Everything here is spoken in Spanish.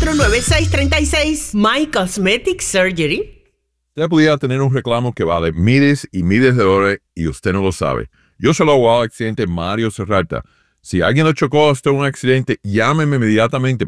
809-636 My Cosmetic Surgery. Usted pudiera tener un reclamo que vale miles y miles de dólares y usted no lo sabe. Yo soy el abogado del accidente Mario Serralta. Si alguien lo chocó hasta un accidente, llámeme inmediatamente